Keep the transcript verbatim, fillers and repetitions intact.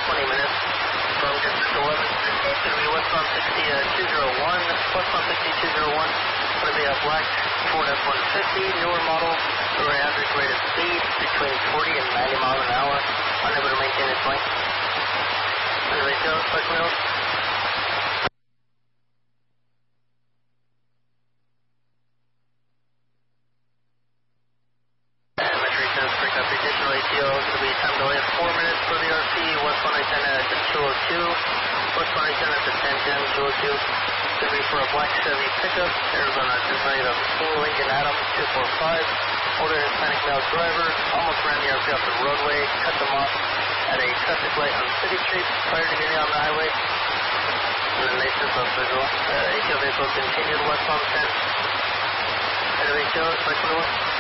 twenty minutes. From District eleven, it's going to be westbound sixty two oh one, westbound sixty two oh one, going to be a black Ford F one fifty, newer model, over average rate of speed between forty and ninety miles an hour, unable to maintain its length. Reservation, Spike Mills. A T O is going to be time delay of four minutes for the R C, westbound I ten at two oh two, westbound I ten at the ten ten, two oh two, going to be for a black Chevy pickup, Arizona, designated of full Lincoln Adam two four five, older Hispanic male driver, almost ran the R C off the roadway, cut them off at a traffic light on City Street prior to getting on the highway. And then they took off visual. Uh, A T O vehicle continued westbound ten. At A T O, Spike Mills.